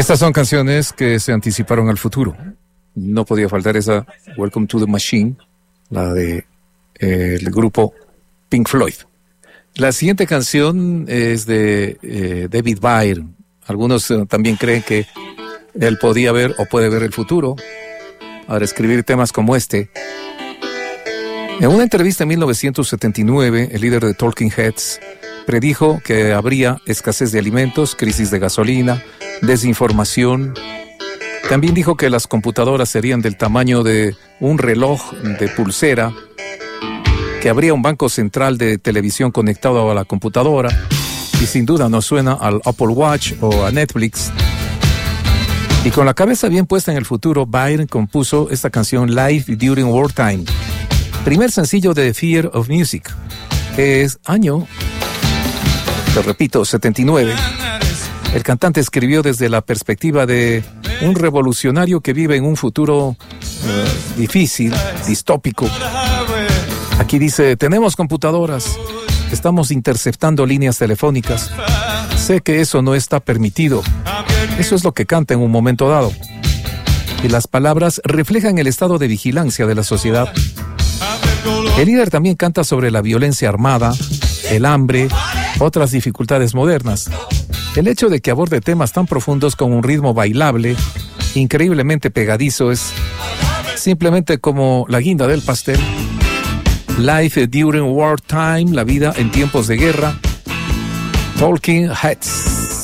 Estas son canciones que se anticiparon al futuro. No podía faltar esa Welcome to the Machine, la de el grupo Pink Floyd. La siguiente canción es de David Byrne. Algunos también creen que él podía ver o puede ver el futuro al escribir temas como este. En una entrevista en 1979, el líder de Talking Heads predijo que habría escasez de alimentos, crisis de gasolina, desinformación. También dijo que las computadoras serían del tamaño de un reloj de pulsera, que habría un banco central de televisión conectado a la computadora, y sin duda nos suena al Apple Watch o a Netflix. Y con la cabeza bien puesta en el futuro, Byrne compuso esta canción Life During Wartime, primer sencillo de Fear of Music. Es año, te repito, 79. El cantante escribió desde la perspectiva de un revolucionario que vive en un futuro difícil, distópico. Aquí dice: tenemos computadoras, estamos interceptando líneas telefónicas. Sé que eso no está permitido. Eso es lo que canta en un momento dado. Y las palabras reflejan el estado de vigilancia de la sociedad. El líder también canta sobre la violencia armada, el hambre, otras dificultades modernas. El hecho de que aborde temas tan profundos con un ritmo bailable, increíblemente pegadizo, es simplemente como la guinda del pastel. Life During Wartime, la vida en tiempos de guerra. Talking Heads.